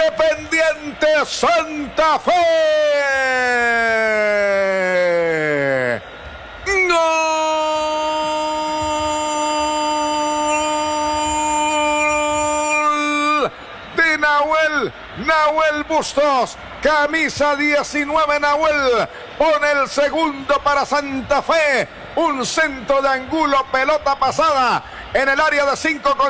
Independiente Santa Fe. ¡Gol de Nahuel Bustos! Camisa 19, Nahuel pone el segundo para Santa Fe. Un centro de Angulo, pelota pasada en el área de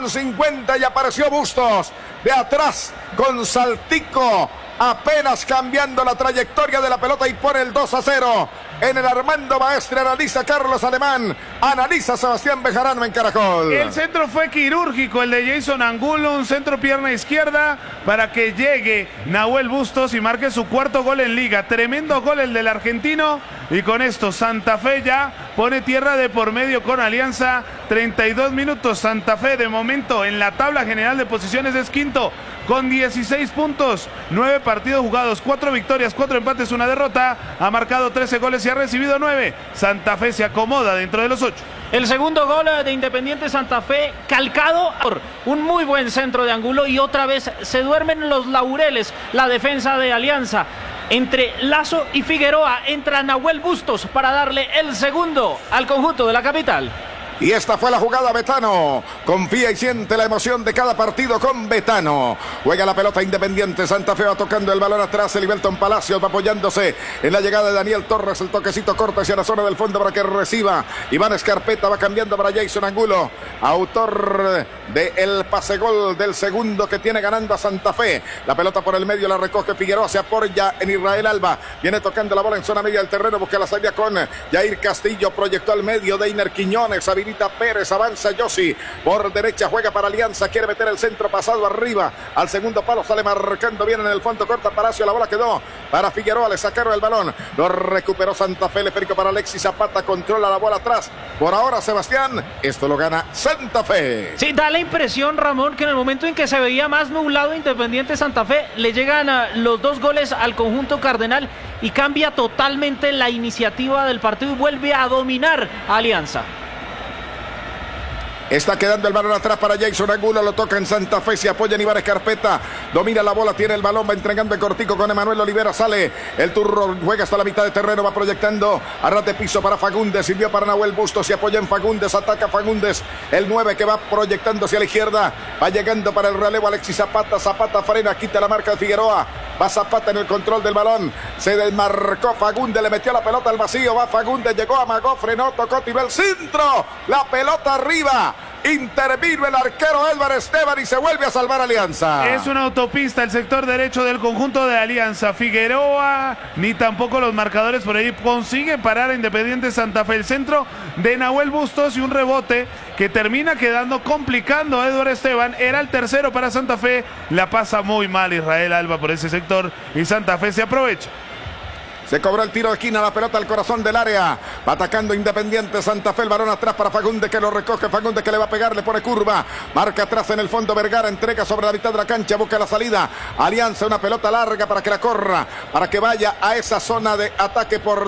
5,50 y apareció Bustos de atrás con saltico, apenas cambiando la trayectoria de la pelota y pone el 2-0. En el Armando Maestre analiza Carlos Alemán, analiza Sebastián Bejarano en Caracol. El centro fue quirúrgico, el de Jason Angulo, un centro pierna izquierda para que llegue Nahuel Bustos y marque su cuarto gol en liga. Tremendo gol el del argentino y con esto Santa Fe ya pone tierra de por medio con Alianza. 32 minutos, Santa Fe de momento en la tabla general de posiciones es quinto con 16 puntos, 9 partidos jugados, 4 victorias, 4 empates, 1 derrota, ha marcado 13 goles y ha recibido 9. Santa Fe se acomoda dentro de los 8. El segundo gol de Independiente Santa Fe, calcado por un muy buen centro de Angulo y otra vez se duermen los laureles la defensa de Alianza. Entre Lazo y Figueroa entra Nahuel Bustos para darle el segundo al conjunto de la capital. Y esta fue la jugada, Betano. Confía y siente la emoción de cada partido con Betano. Juega la pelota Independiente. Santa Fe va tocando el balón atrás. Elivelton Palacios va apoyándose en la llegada de Daniel Torres. El toquecito corto hacia la zona del fondo para que reciba. Iván Escarpeta va cambiando para Jason Angulo. Autor del pase gol del segundo que tiene ganando a Santa Fe. La pelota por el medio la recoge Figueroa. Se apoya en Israel Alba. Viene tocando la bola en zona media del terreno. Busca la salida con Jair Castillo. Proyectó al medio Deiner Quiñones. Pérez, avanza Yossi, por derecha juega para Alianza, quiere meter el centro pasado arriba, al segundo palo sale marcando bien en el fondo, corta Palacio, la bola quedó para Figueroa, le sacaron el balón, lo recuperó Santa Fe, le perico para Alexis Zapata, controla la bola atrás, por ahora Sebastián, esto lo gana Santa Fe. Sí, da la impresión, Ramón, que en el momento en que se veía más nublado Independiente Santa Fe, le llegan los 2 goles al conjunto cardenal y cambia totalmente la iniciativa del partido y vuelve a dominar a Alianza. Está quedando el balón atrás para Jason Angulo, lo toca en Santa Fe, se apoya en Iván Escarpeta, domina la bola, tiene el balón, va entregando el cortico con Emanuel Olivera, sale el turro, juega hasta la mitad de terreno, va proyectando a ras de piso para Fagundes, sirvió para Nahuel Bustos, se apoya en Fagundes, ataca Fagundes, el 9 que va proyectando hacia la izquierda, va llegando para el relevo Alexis Zapata, Zapata frena, quita la marca de Figueroa, va Zapata en el control del balón, se desmarcó Fagundes, le metió la pelota al vacío, va Fagundes, llegó, amagó, frenó, tocó, tiró el centro, la pelota arriba. Intervino el arquero Álvaro Esteban y se vuelve a salvar Alianza. Es una autopista el sector derecho del conjunto de Alianza. Figueroa ni tampoco los marcadores por ahí consiguen parar a Independiente Santa Fe. El centro de Nahuel Bustos y un rebote que termina quedando complicando a Álvaro Esteban. Era el tercero para Santa Fe. La pasa muy mal Israel Alba por ese sector y Santa Fe se aprovecha. Se cobró el tiro de esquina, la pelota al corazón del área. Va atacando Independiente Santa Fe. El balón atrás para Fagundes que lo recoge. Fagundes que le va a pegar, le pone curva. Marca atrás en el fondo Vergara. Entrega sobre la mitad de la cancha. Busca la salida. Alianza, una pelota larga para que la corra. Para que vaya a esa zona de ataque por